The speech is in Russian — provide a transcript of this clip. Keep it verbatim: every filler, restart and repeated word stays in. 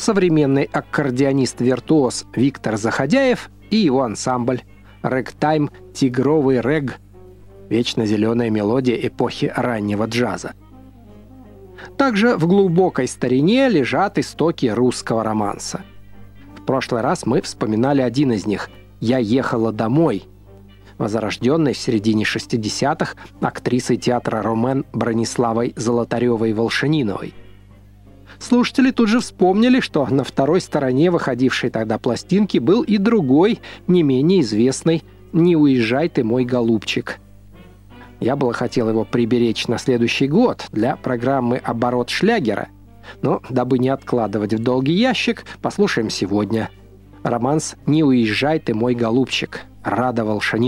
современный аккордеонист-виртуоз Виктор Заходяев и его ансамбль «Рэгтайм. Тигровый рэг» — вечно зеленая мелодия эпохи раннего джаза. Также в глубокой старине лежат истоки русского романса. В прошлый раз мы вспоминали один из них «Я ехала домой», возрожденной в середине шестидесятых актрисой театра «Ромен» Брониславой Золотаревой-Волшаниновой. Слушатели тут же вспомнили, что на второй стороне выходившей тогда пластинки был и другой, не менее известный «Не уезжай ты, мой голубчик». Я было хотел его приберечь на следующий год для программы «Оборот шлягера», но, дабы не откладывать в долгий ящик, послушаем сегодня. Романс «Не уезжай ты, мой голубчик» Рада Волшанинова.